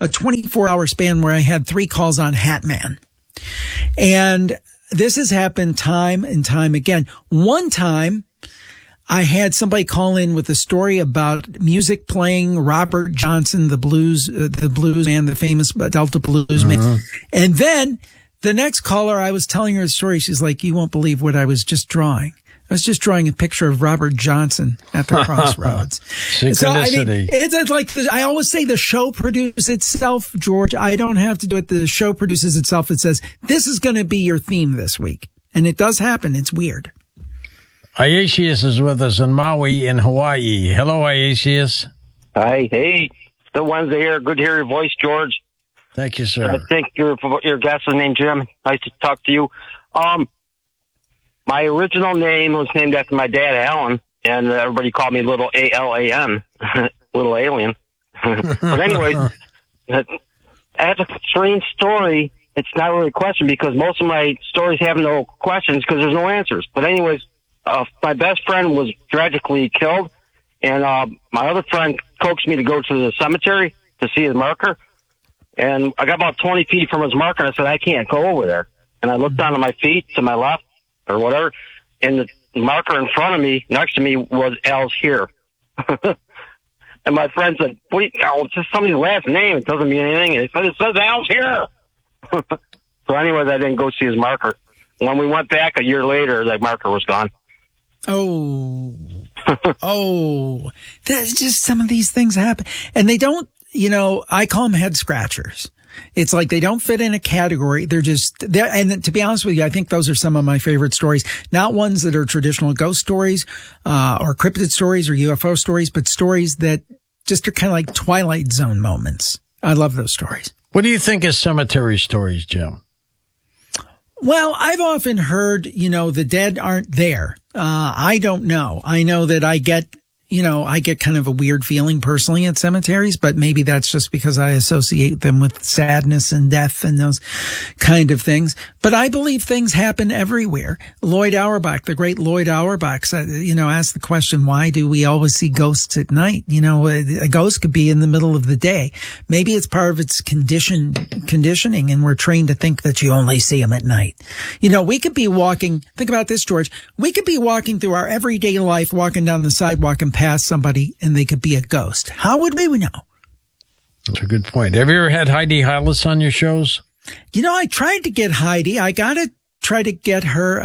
a 24-hour span where I had 3 calls on Hat Man. And this has happened time and time again. One time, I had somebody call in with a story about music playing, Robert Johnson, the blues man, the famous Delta blues man. And then the next caller, I was telling her a story. She's like, you won't believe what I was just drawing. I was just drawing a picture of Robert Johnson at the crossroads. Synchronicity. So, I mean, it's like, I always say the show produces itself, George. I don't have to do it. The show produces itself. It says, this is going to be your theme this week. And it does happen. It's weird. Iasius is with us in Maui in Hawaii. Hello, Iasius. Hi. Hey. Still Wednesday here. Good to hear your voice, George. Thank you, sir. I think your guest is named Jim. Nice to talk to you. My original name was named after my dad, Alan, and everybody called me Little A-L-A-N, Little Alien. But anyways, that's a strange story. It's not really a question because most of my stories have no questions because there's no answers. But anyways, my best friend was tragically killed, and my other friend coaxed me to go to the cemetery to see his marker. And I got about 20 feet from his marker, and I said, I can't go over there. And I looked down at my feet to my left or whatever, and the marker in front of me, next to me, was Al's here. And my friend said, it's just somebody's last name. It doesn't mean anything. And he said, it says Al's here. So anyways, I didn't go see his marker. When we went back a year later, that marker was gone. Oh, that's just some of these things happen. And they don't, I call them head scratchers. It's like they don't fit in a category. They're just there. And to be honest with you, I think those are some of my favorite stories. Not ones that are traditional ghost stories, or cryptid stories or UFO stories, but stories that just are kind of like Twilight Zone moments. I love those stories. What do you think of cemetery stories, Jim? Well, I've often heard, the dead aren't there. I don't know. I know that I get kind of a weird feeling personally at cemeteries, but maybe that's just because I associate them with sadness and death and those kind of things. But I believe things happen everywhere. Lloyd Auerbach, the great Lloyd Auerbach, asked the question, why do we always see ghosts at night? A ghost could be in the middle of the day. Maybe it's part of its conditioning, and we're trained to think that you only see them at night. We could be walking, think about this, George. We could be walking through our everyday life, walking down the sidewalk and past somebody, and they could be a ghost. How would we know? That's a good point. Have you ever had Heidi Hollis on your shows? I tried to get Heidi. I got to try to get her.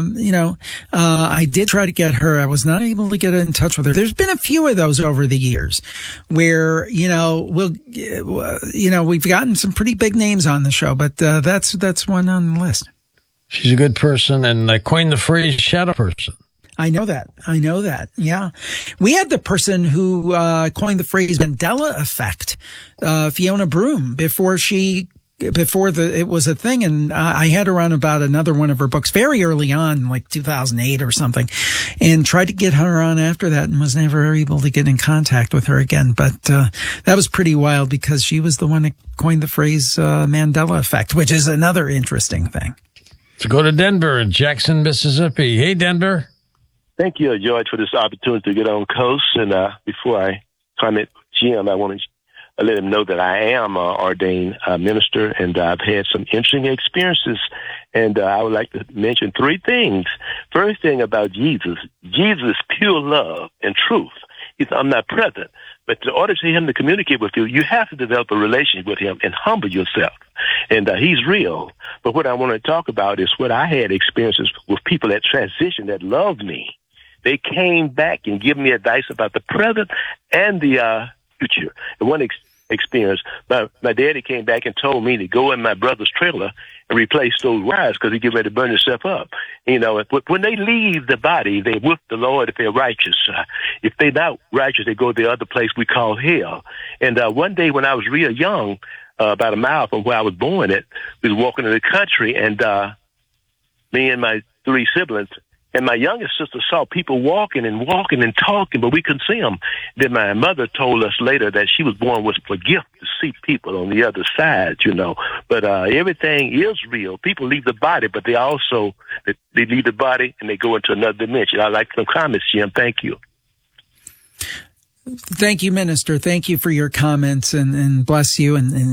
I did try to get her. I was not able to get in touch with her. There's been a few of those over the years where, we've gotten some pretty big names on the show, but that's one on the list. She's a good person and coined the phrase shadow person. I know that. Yeah. We had the person who coined the phrase Mandela effect, Fiona Broome, before it was a thing. And I had her on about another one of her books very early on, like 2008 or something, and tried to get her on after that and was never able to get in contact with her again. But that was pretty wild because she was the one that coined the phrase Mandela effect, which is another interesting thing. Let's go to Denver, Jackson, Mississippi. Hey, Denver. Thank you, George, for this opportunity to get on Coast. And before I comment Jim, I want to let him know that I am an ordained minister, and I've had some interesting experiences. And I would like to mention 3 things. First thing about Jesus. Jesus is pure love and truth. He's omnipresent. But in order for him to communicate with you, you have to develop a relationship with him and humble yourself. And he's real. But what I want to talk about is what I had experiences with people that transitioned that loved me. They came back and give me advice about the present and the future. And one experience, my daddy came back and told me to go in my brother's trailer and replace those wires because he get ready to burn himself up. When they leave the body, they're with the Lord if they're righteous. If they're not righteous, they go to the other place we call hell. And one day when I was real young, about a mile from where I was born at, we was walking in the country, and me and my 3 siblings, and my youngest sister saw people walking and talking, but we couldn't see them. Then my mother told us later that she was born with a gift to see people on the other side, But everything is real. People leave the body, but they also, they leave the body and they go into another dimension. I'd like some comments, Jim. Thank you. Thank you, Minister. Thank you for your comments, and bless you. And